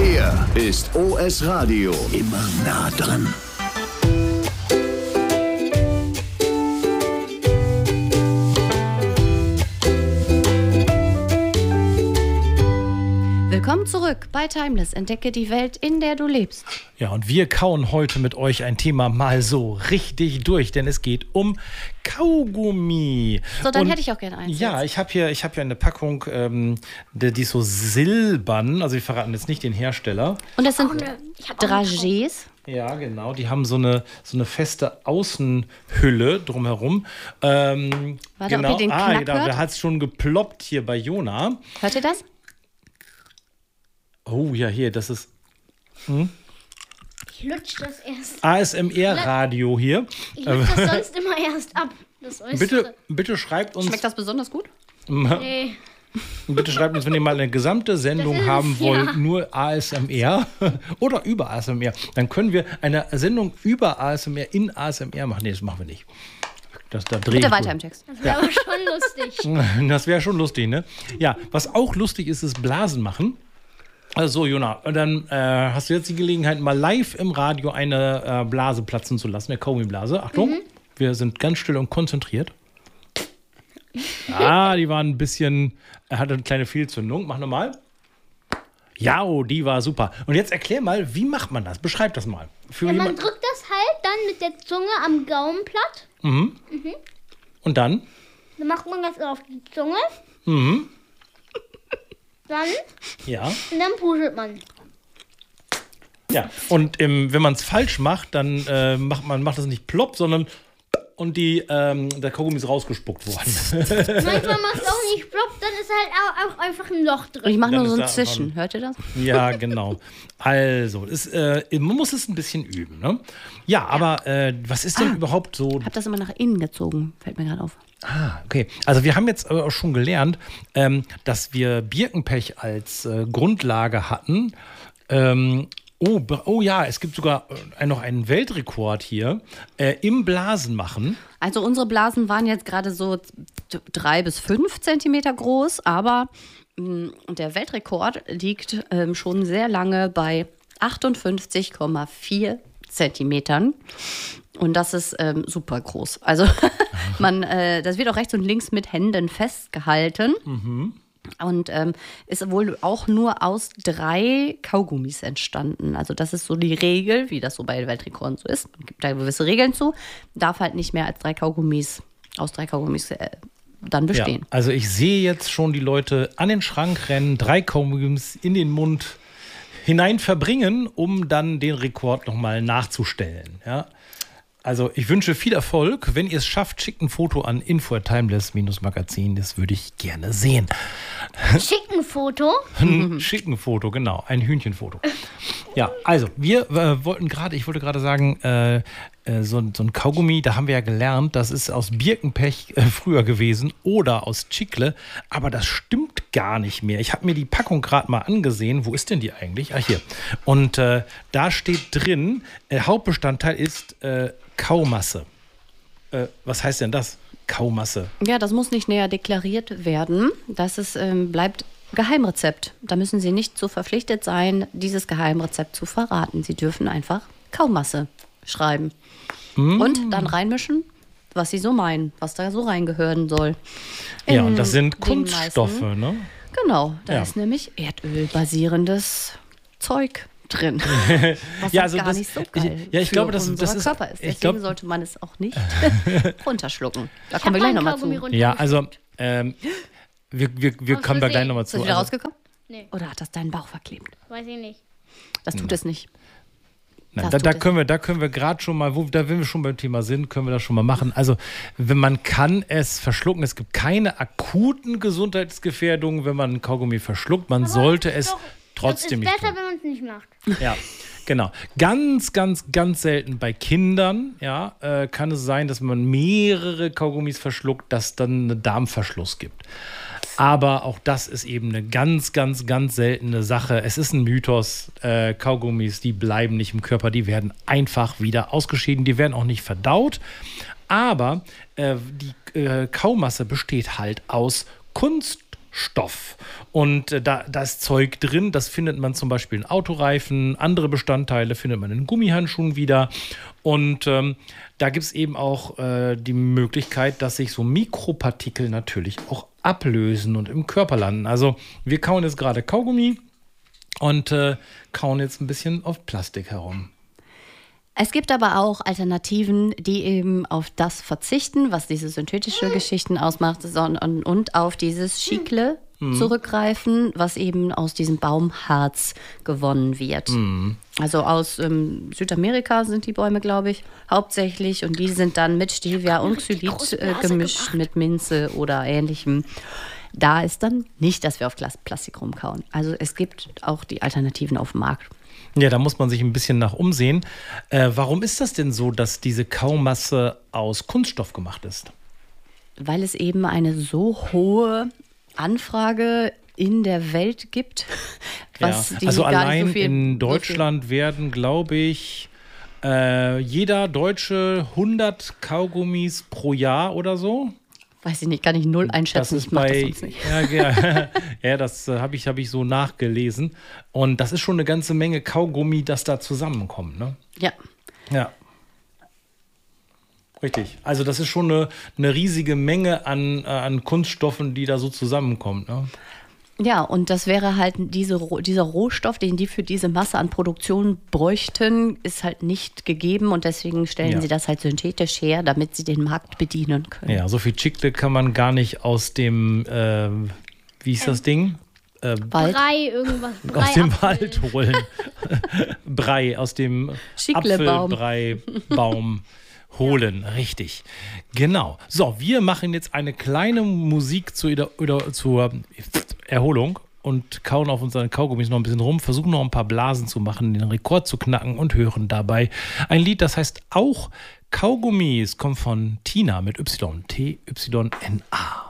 Hier ist OS Radio. Immer nah dran. Willkommen zurück bei Timeless. Entdecke die Welt, in der du lebst. Ja, und wir kauen heute mit euch ein Thema mal so richtig durch, denn es geht um Kaugummi. So, dann hätte ich auch gerne eins. Ja, ich habe hier eine Packung, die ist so silbern, also wir verraten jetzt nicht den Hersteller. Und das sind Dragés. Ja, genau, die haben so eine feste Außenhülle drumherum. Warte, genau. ob ihr den Knack hört? Da hat es schon geploppt hier bei Jona. Hört ihr das? Oh ja, hier, das ist Ich lutsch das erst. ASMR-Radio hier. Ich lutsch das sonst immer erst ab. Das Bitte schreibt uns. Schmeckt das besonders gut? Nee. Bitte schreibt uns, wenn ihr mal eine gesamte Sendung haben wollt, nur ASMR oder über ASMR. Dann können wir eine Sendung über ASMR in ASMR machen. Nee, das machen wir nicht. Bitte weiter im Text. Das wäre aber schon lustig. Das wäre schon lustig, ne? Ja, was auch lustig ist, ist Blasen machen. Also, Jona, dann hast du jetzt die Gelegenheit, mal live im Radio eine Blase platzen zu lassen, eine Kaugummi-Blase. Achtung, wir sind ganz still und konzentriert. Ah, die waren ein bisschen, hatte eine kleine Fehlzündung. Mach nochmal. Ja, oh, die war super. Und jetzt erklär mal, wie macht man das? Beschreib das mal. Ja, man drückt das halt dann mit der Zunge am Gaumen platt. Und dann? Dann macht man das auf die Zunge. Dann, Ja. und dann puschelt man. Ja, und wenn man es falsch macht, dann macht das nicht plopp, sondern und der Kaugummi ist rausgespuckt worden. Manchmal macht es auch nicht plopp, dann ist halt auch einfach ein Loch drin. Ich mache Dann nur so ist ein da Zischen. Hört ihr das? Ja, genau. Also, man muss es ein bisschen üben, ne? Ja, aber was ist denn überhaupt so? Ich habe das immer nach innen gezogen. Fällt mir gerade auf. Okay. Also wir haben jetzt aber auch schon gelernt, dass wir Birkenpech als Grundlage hatten. Oh ja, es gibt sogar noch einen Weltrekord hier im Blasenmachen. Also unsere Blasen waren jetzt gerade so 3 bis 5 Zentimeter groß, aber der Weltrekord liegt schon sehr lange bei 58,4 Zentimetern. Und das ist super groß. Also das wird auch rechts und links mit Händen festgehalten. Und ist wohl auch nur aus 3 Kaugummis entstanden. Also das ist so die Regel, wie das so bei Weltrekorden so ist. Es gibt da gewisse Regeln zu. Darf halt nicht mehr als 3 Kaugummis, aus 3 Kaugummis dann bestehen. Ja, also ich sehe jetzt schon die Leute an den Schrank rennen, 3 Kaugummis in den Mund hinein verbringen, um dann den Rekord nochmal nachzustellen. Ja. Also ich wünsche viel Erfolg. Wenn ihr es schafft, schickt ein Foto an info@timeless-magazin. Das würde ich gerne sehen. Schicken Foto. Schicken Foto, genau. Ein Hühnchenfoto. Ja, also ich wollte gerade sagen, so ein Kaugummi, da haben wir ja gelernt, das ist aus Birkenpech früher gewesen oder aus Chicle, aber das stimmt gar nicht mehr. Ich habe mir die Packung gerade mal angesehen. Wo ist denn die eigentlich? Ah, hier. Und da steht drin, Hauptbestandteil ist Kaumasse. Was heißt denn das? Kaumasse. Ja, das muss nicht näher deklariert werden. Bleibt Geheimrezept. Da müssen Sie nicht so verpflichtet sein, dieses Geheimrezept zu verraten. Sie dürfen einfach Kaumasse schreiben. Und dann reinmischen, was Sie so meinen, was da so reingehören soll. Ja, und das sind Kunststoffe, ne? Genau, da Ja. ist nämlich Erdöl-basierendes Zeug drin. Was Ja, ja, also gar das- nicht so geil ich glaube, für das unseren ist- Körper ist. ich Deswegen glaub- sollte man es auch nicht runterschlucken. Da Ich kommen wir hab gleich mal nochmal einen Kaugummi zu. Ja, also runtergeschluckt. wir Aus kommen da gleich Versehen. nochmal Ist das zu. wieder Also, rausgekommen? Nee, Oder hat das deinen Bauch verklebt? weiß ich nicht. Das tut es nicht. nein, Das da tut können wir gerade schon mal, wenn wir schon beim Thema sind, können wir das schon mal machen. Also, wenn man kann es verschlucken, es gibt keine akuten Gesundheitsgefährdungen, wenn man ein Kaugummi verschluckt. Man sollte es doch, trotzdem das nicht ist besser, tun. wenn man es nicht macht. Ja, genau. Ganz, ganz, ganz selten bei Kindern, ja, kann es sein, dass man mehrere Kaugummis verschluckt, dass dann einen Darmverschluss gibt. Aber auch das ist eben eine ganz, ganz, ganz seltene Sache. Es ist ein Mythos. Kaugummis, die bleiben nicht im Körper, die werden einfach wieder ausgeschieden, die werden auch nicht verdaut. Aber die Kaumasse besteht halt aus Kunststoff. Und da ist Zeug drin, das findet man zum Beispiel in Autoreifen, andere Bestandteile findet man in Gummihandschuhen wieder. Und da gibt es eben auch die Möglichkeit, dass sich so Mikropartikel natürlich auch ablösen und im Körper landen. Also wir kauen jetzt gerade Kaugummi und kauen jetzt ein bisschen auf Plastik herum. Es gibt aber auch Alternativen, die eben auf das verzichten, was diese synthetische Geschichten ausmacht, sondern und auf dieses Chicle zurückgreifen, was eben aus diesem Baumharz gewonnen wird. Also aus Südamerika sind die Bäume, glaube ich, hauptsächlich. Und die sind dann mit Stevia und Xylit gemischt mit Minze oder Ähnlichem. Da ist dann nicht, dass wir auf Plastik rumkauen. Also es gibt auch die Alternativen auf dem Markt. Ja, da muss man sich ein bisschen nach umsehen. Warum ist das denn so, dass diese Kaumasse aus Kunststoff gemacht ist? Weil es eben eine so hohe Anfrage in der Welt gibt. Was die also gar nicht allein so viel, in Deutschland werden, glaube ich, jeder Deutsche 100 Kaugummis pro Jahr oder so. Weiß ich nicht, kann ich null einschätzen. Das ist ich mach das bei, sonst nicht. ja, das habe ich so nachgelesen. Und das ist schon eine ganze Menge Kaugummi, das da zusammenkommt, ne? Ja. Ja. Richtig. Also das ist schon eine riesige Menge an Kunststoffen, die da so zusammenkommt, ne? Ja, und das wäre halt dieser Rohstoff, den die für diese Masse an Produktion bräuchten, ist halt nicht gegeben und deswegen stellen sie das halt synthetisch her, damit sie den Markt bedienen können. Ja, so viel Chicle kann man gar nicht aus dem, wie ist das Ding? Wald. Brei, irgendwas. Aus dem Wald holen. Brei, aus dem Chiclebaum. Apfelbreibaum holen. Richtig. Genau. So, wir machen jetzt eine kleine Musik zur Erholung und kauen auf unseren Kaugummis noch ein bisschen rum, versuchen noch ein paar Blasen zu machen, den Rekord zu knacken und hören dabei ein Lied, das heißt auch Kaugummis, kommt von Tina mit Y, T-Y-N-A.